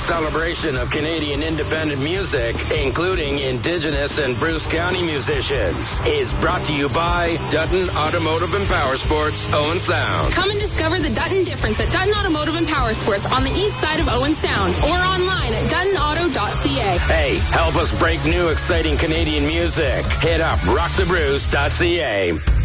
celebration of Canadian independent music, including Indigenous and Bruce County musicians, is brought to you by Dutton Automotive and Power Sports, Owen Sound. Come and discover the Dutton difference at Dutton Automotive and Power Sports on the east side of Owen Sound or online at duttonauto.ca. Hey, help us break new exciting Canadian music. Hit up rockthebruce.ca.